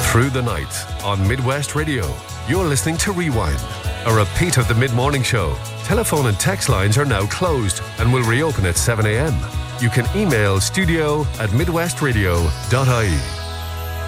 through the night on Midwest Radio. You're listening to Rewind, a repeat of the mid-morning show. Telephone and text lines are now closed and will reopen at 7 a.m. You can email studio@midwestradio.ie.